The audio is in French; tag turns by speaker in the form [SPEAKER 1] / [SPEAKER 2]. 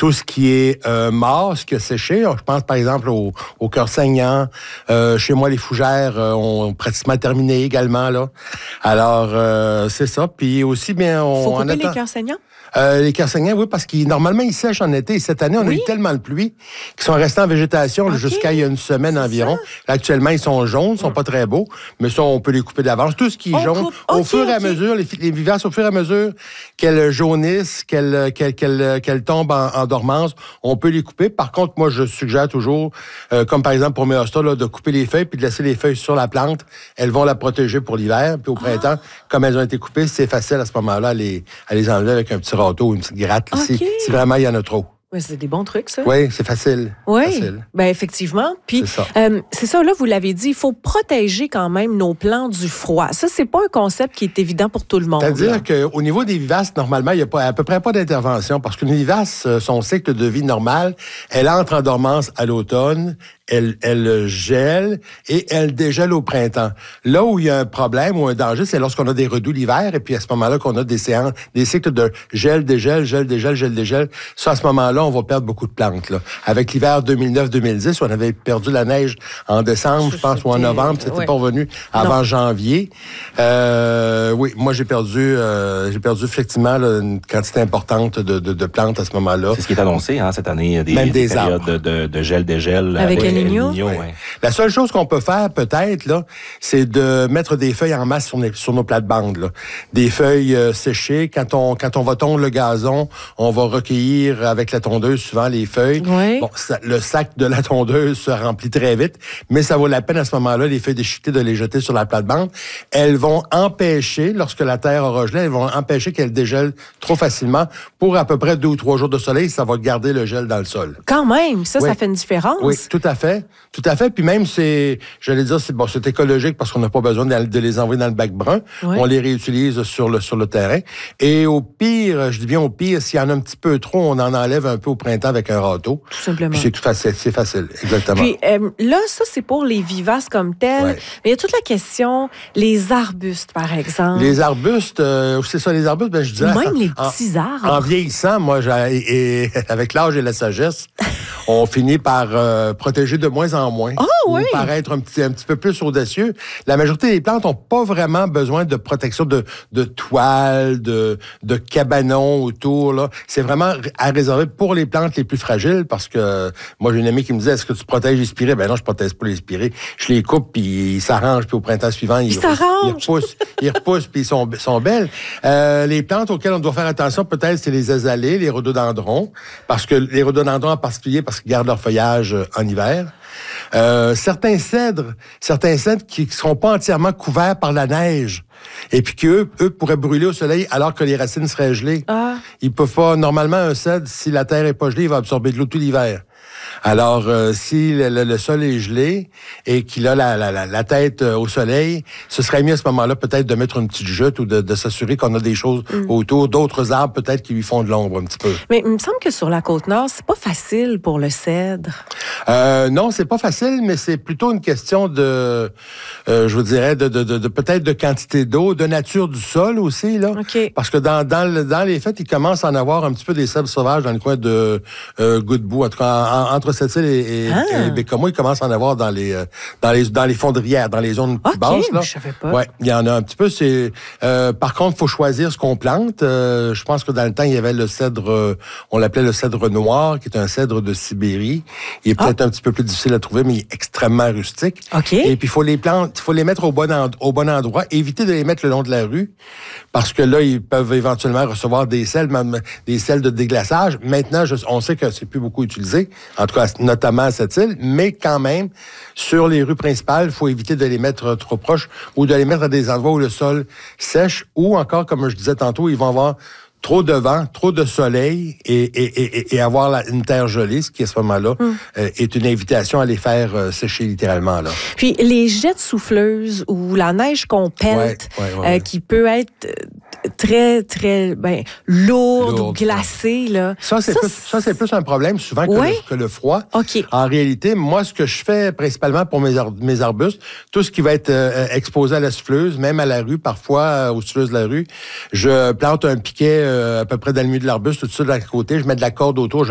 [SPEAKER 1] tout ce qui est mort, ce qui a séché. Je pense par exemple au cœur saignant. Chez moi, les fougères ont pratiquement terminé également là. Alors c'est ça. Puis aussi bien
[SPEAKER 2] Faut couper les cœurs saignants?
[SPEAKER 1] Les cœurs saignants, oui, parce qu'ils normalement ils sèchent en été. Et cette année, on a eu tellement de pluie qu'ils sont restés en végétation jusqu'à il y a une semaine environ. Là, actuellement, ils sont jaunes, ils sont pas très beaux, mais ça, on peut les couper d'avance. Tout ce qui est jaune, au fur et à mesure, les vivaces, au fur et à mesure qu'elles jaunissent, qu'elles tombent en dormance, on peut les couper. Par contre, moi, je suggère toujours, comme par exemple pour mes hostas, là, de couper les feuilles puis de laisser les feuilles sur la plante. Elles vont la protéger pour l'hiver. Puis au printemps, comme elles ont été coupées, c'est facile à ce moment-là à les enlever avec un petit râteau ou une petite gratte. Si vraiment il y en a trop.
[SPEAKER 2] Ouais, c'est des bons trucs, ça.
[SPEAKER 1] Oui, c'est facile.
[SPEAKER 2] Oui,
[SPEAKER 1] facile.
[SPEAKER 2] Ben effectivement. Puis, c'est ça, là, vous l'avez dit, il faut protéger quand même nos plants du froid. Ça, c'est pas un concept qui est évident pour tout le monde.
[SPEAKER 1] C'est-à-dire qu'au niveau des vivaces, normalement, il n'y a pas, à peu près pas d'intervention parce qu'une vivace, son cycle de vie normal, elle entre en dormance à l'automne, elle gèle et elle dégèle au printemps. Là où il y a un problème ou un danger, c'est lorsqu'on a des redoux l'hiver et puis à ce moment-là qu'on a des cycles de gel, dégel, gel, dégel, gel, dégel. Ça, à ce moment-là, on va perdre beaucoup de plantes. Là. Avec l'hiver 2009-2010, on avait perdu la neige en décembre, je pense, ou en novembre. C'était pas revenu avant janvier. Oui, moi, j'ai perdu effectivement là, une quantité importante de plantes à ce moment-là.
[SPEAKER 3] C'est ce qui est annoncé cette année, des périodes de gel, dégel.
[SPEAKER 2] Avec El Niño.
[SPEAKER 3] Ouais.
[SPEAKER 1] La seule chose qu'on peut faire, peut-être, là, c'est de mettre des feuilles en masse sur nos plates-bandes. Là. Des feuilles séchées. Quand on va tondre le gazon, on va recueillir avec la tondeuse souvent les feuilles.
[SPEAKER 2] Oui.
[SPEAKER 1] Bon, le sac de la tondeuse se remplit très vite, mais ça vaut la peine à ce moment-là, les feuilles déchiquetées, de les jeter sur la plate-bande. Elles vont empêcher, lorsque la terre aura gelé, elles vont empêcher qu'elles dégèlent trop facilement. Pour à peu près 2 ou 3 jours de soleil, ça va garder le gel dans le sol.
[SPEAKER 2] Quand même, ça fait une différence.
[SPEAKER 1] Oui, tout à fait. Tout à fait. Puis même, c'est écologique parce qu'on n'a pas besoin de les envoyer dans le bac brun.
[SPEAKER 2] Oui.
[SPEAKER 1] On les réutilise sur le terrain. Et au pire, je dis bien au pire, s'il y en a un petit peu trop, on en enlève un peu au printemps avec un râteau.
[SPEAKER 2] Tout simplement.
[SPEAKER 1] Puis c'est facile, exactement.
[SPEAKER 2] Puis là, ça, c'est pour les vivaces comme telles.
[SPEAKER 1] Ouais.
[SPEAKER 2] Mais il y a toute la question, les arbustes, par exemple.
[SPEAKER 1] Les arbustes, c'est ça, les arbustes, je disais...
[SPEAKER 2] Même les petits arbres.
[SPEAKER 1] En vieillissant, moi, avec l'âge et la sagesse, on finit par protéger de moins en moins. Ou paraître un petit peu plus audacieux. La majorité des plantes n'ont pas vraiment besoin de protection de toile, de cabanon autour. Là. C'est vraiment à réserver pour les plantes les plus fragiles parce que moi, j'ai une amie qui me disait, est-ce que tu protèges les spirées? Ben non, je protège pas les spirées. Je les coupe, puis ils s'arrangent, puis au printemps suivant, ils repoussent, puis ils sont belles. Les plantes auxquelles on doit faire attention, peut-être, c'est les azalées, les rhododendrons, parce que les rhododendrons en particulier, parce qu'ils gardent leur feuillage en hiver. Certains cèdres qui ne seront pas entièrement couverts par la neige et puis qu'eux pourraient brûler au soleil alors que les racines seraient gelées. Ils peuvent pas. Normalement, un cèdre, si la terre est pas gelée, il va absorber de l'eau tout l'hiver. Alors, si le sol est gelé et qu'il a la tête au soleil, ce serait mieux à ce moment-là peut-être de mettre une petite jute ou de s'assurer qu'on a des choses autour, d'autres arbres peut-être qui lui font de l'ombre un petit peu.
[SPEAKER 2] Mais il me semble que sur la Côte-Nord, c'est pas facile pour le cèdre.
[SPEAKER 1] Non, c'est pas facile, mais c'est plutôt une question de, je vous dirais, de peut-être de quantité d'eau, de nature du sol aussi, là.
[SPEAKER 2] Okay.
[SPEAKER 1] Parce que dans les faits, il commence à en avoir un petit peu des cèdres sauvages dans le coin de Godbout, en tout cas, entre Sept-Îles et Bécomo, il commence à en avoir dans les fondrières, dans les zones plus basses, là.
[SPEAKER 2] Je savais pas.
[SPEAKER 1] Ouais, il y en a un petit peu. Par contre, il faut choisir ce qu'on plante. Je pense que dans le temps, il y avait le cèdre, on l'appelait le cèdre noir, qui est un cèdre de Sibérie. Il est peut-être un petit peu plus difficile à trouver, mais il est extrêmement rustique.
[SPEAKER 2] Okay.
[SPEAKER 1] Et puis, il faut les mettre au bon endroit. Éviter de les mettre le long de la rue, parce que là, ils peuvent éventuellement recevoir des sels, même des sels de déglaçage. Maintenant, on sait que c'est plus beaucoup utilisé, en tout cas, notamment à cette île, mais quand même, sur les rues principales, il faut éviter de les mettre trop proches ou de les mettre à des endroits où le sol sèche ou encore, comme je disais tantôt, ils vont avoir trop de vent, trop de soleil et avoir une terre gelée, ce qui, à ce moment-là, est une invitation à les faire sécher littéralement, là.
[SPEAKER 2] Puis, les jets de souffleuse ou la neige qu'on pète, qui peut être très, très lourde ou glacée, là.
[SPEAKER 1] Ça, c'est plus un problème souvent que le froid.
[SPEAKER 2] Okay.
[SPEAKER 1] En réalité, moi, ce que je fais principalement pour mes arbustes, tout ce qui va être exposé à la souffleuse, même à la rue, parfois aux souffleuses de la rue, je plante un piquet à peu près dans le milieu de l'arbuste, tout ça de l'à côté, je mets de la corde autour,